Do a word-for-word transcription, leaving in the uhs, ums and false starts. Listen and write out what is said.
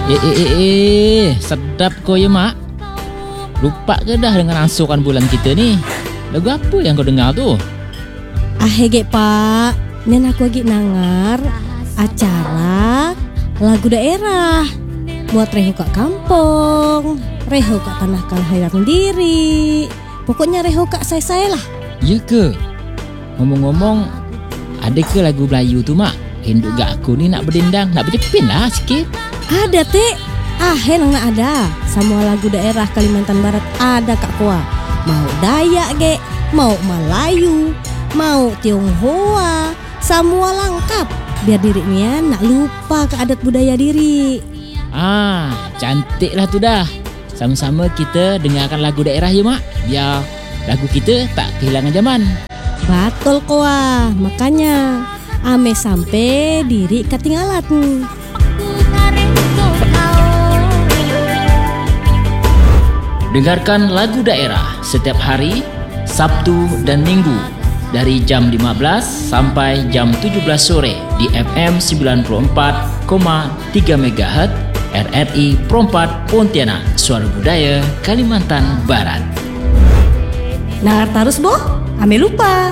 Eh, eh, eh, eh, sedap kau ya, Mak. Lupa ke dah dengan ansuran bulan kita ni? Lagu apa yang kau dengar tu? Ah, hege Pak. Nen aku lagi nangar acara lagu daerah. Buat reho kat kampung, reho kat tanah kelahiran diri. Pokoknya reho kat saya-saya lah. Ya ke? Ngomong-ngomong, ada ke lagu Melayu tu, Mak? Hinduk gak aku ni nak berdendang, nak berjepin lah sikit. Ada, Tik. Ah, henang nak ada. Semua lagu daerah Kalimantan Barat ada Kak Kuah. Mau Dayak ge, mau Melayu, mau Tionghoa, semua lengkap. Biar dirinya nak lupa ke adat budaya diri. Ah, cantik lah tu dah. Sama-sama kita dengarkan lagu daerah ya, Mak. Biar lagu kita tak kehilangan zaman. Betul Kuah. Makanya ame sampai diri ketinggalan. Dengarkan lagu daerah setiap hari, Sabtu dan Minggu dari jam lima belas sampai jam tujuh belas sore di F M sembilan puluh empat koma tiga megahertz R R I Perompak Pontianak, Suara Budaya Kalimantan Barat. Nangar terus boh, ame lupa.